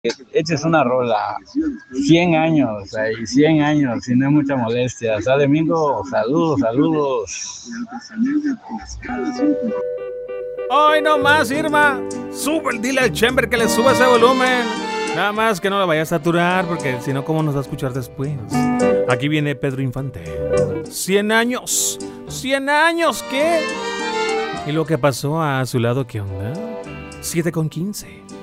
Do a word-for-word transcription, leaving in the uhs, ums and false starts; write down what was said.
eches una rola. cien años, ahí, cien años, si no hay mucha molestia. Sale Mingo, saludos, saludos. Hoy no más, Irma. Sube, dile al Chamber que le suba ese volumen. Nada más que no la vaya a saturar, porque si no, ¿cómo nos va a escuchar después? Aquí viene Pedro Infante. Cien años. Cien años, ¿qué? ¿Y lo que pasó a su lado, qué onda? Siete con quince.